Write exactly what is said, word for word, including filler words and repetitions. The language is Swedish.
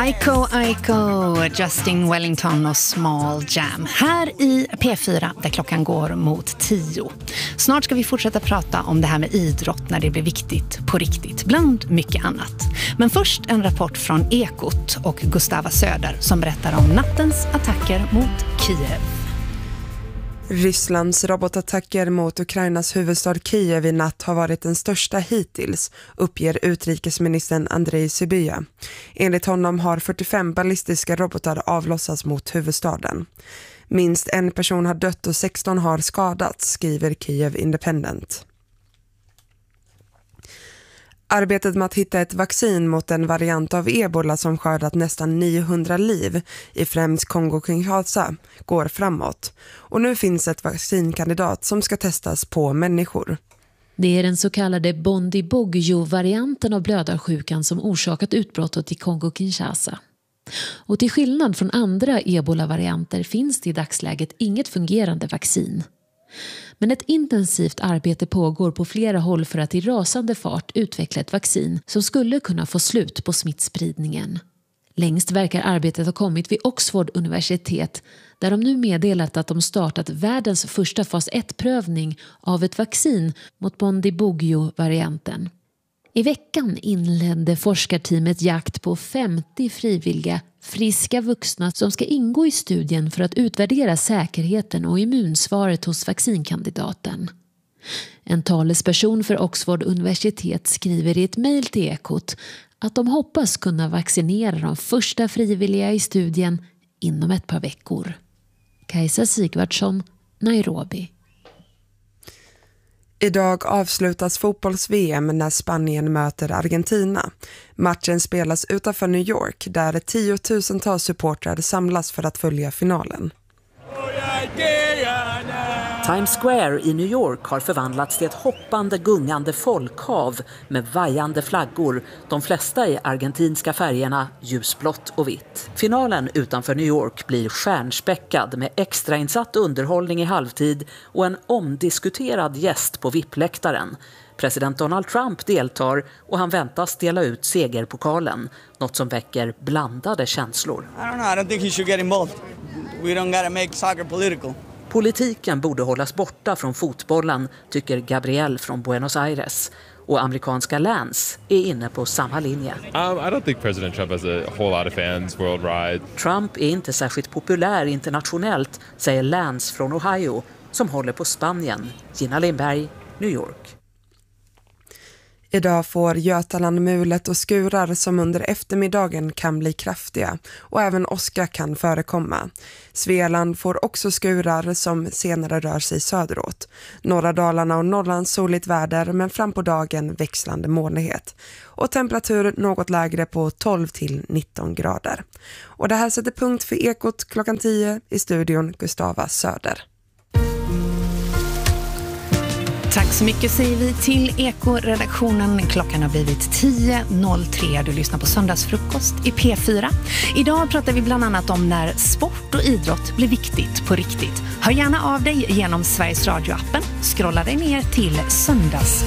Aiko Aiko, Justin Wellington och Small Jam. Här i P fyra där klockan går mot tio. Snart ska vi fortsätta prata om det här med idrott när det blir viktigt på riktigt, bland mycket annat. Men först en rapport från Ekot och Gustava Söder som berättar om nattens attacker mot Kiev. Rysslands robotattacker mot Ukrainas huvudstad Kiev i natt har varit den största hittills, uppger utrikesministern Andrei Sybiha. Enligt honom har fyrtiofem ballistiska robotar avlossats mot huvudstaden. Minst en person har dött och sexton har skadats, skriver Kiev Independent. Arbetet med att hitta ett vaccin mot en variant av ebola som skördat nästan niohundra liv i främst Kongo-Kinshasa går framåt. Och nu finns ett vaccinkandidat som ska testas på människor. Det är den så kallade Bundibugyo-varianten av blödarsjukan som orsakat utbrottet i Kongo-Kinshasa. Och till skillnad från andra ebola-varianter finns det i dagsläget inget fungerande vaccin. Men ett intensivt arbete pågår på flera håll för att i rasande fart utveckla ett vaccin som skulle kunna få slut på smittspridningen. Längst verkar arbetet ha kommit vid Oxford universitet där de nu meddelat att de startat världens första fas ett-prövning av ett vaccin mot Bundibugyo-varianten. I veckan inledde forskarteamet jakt på femtio frivilliga, friska vuxna som ska ingå i studien för att utvärdera säkerheten och immunsvaret hos vaccinkandidaten. En talesperson för Oxford universitet skriver i ett mejl till Ekot att de hoppas kunna vaccinera de första frivilliga i studien inom ett par veckor. Kajsa Sigvardsson, Nairobi. Idag avslutas fotbolls-V M när Spanien möter Argentina. Matchen spelas utanför New York där tiotusentals supportrar samlas för att följa finalen. Times Square i New York har förvandlats till ett hoppande, gungande folkhav med vajande flaggor. De flesta i argentinska färgerna ljusblått och vitt. Finalen utanför New York blir stjärnspäckad med extrainsatt underhållning i halvtid och en omdiskuterad gäst på V I P-läktaren. President Donald Trump deltar och han väntas dela ut segerpokalen, något som väcker blandade känslor. I don't know, I don't think he should get involved. We don't gotta make soccer political. Politiken borde hållas borta från fotbollen, tycker Gabriel från Buenos Aires. Och amerikanska Lance är inne på samma linje. Um, I don't think President Trump has a whole lot of fans worldwide. Trump är inte särskilt populär internationellt, säger Lance från Ohio, som håller på Spanien. Gina Lindberg, New York. Idag får Götaland mulet och skurar som under eftermiddagen kan bli kraftiga och även åska kan förekomma. Svealand får också skurar som senare rör sig söderåt. Norra Dalarna och Norrland soligt väder men fram på dagen växlande molnighet. Och temperatur något lägre på tolv till nitton grader. Och det här sätter punkt för Ekot klockan tio i studion Gustava Söder. Tack så mycket säger vi till Eko-redaktionen. Klockan har blivit tio noll tre. Du lyssnar på Söndagsfrukost i P fyra. Idag pratar vi bland annat om när sport och idrott blir viktigt på riktigt. Hör gärna av dig genom Sveriges Radio-appen. Scrolla dig ner till Söndags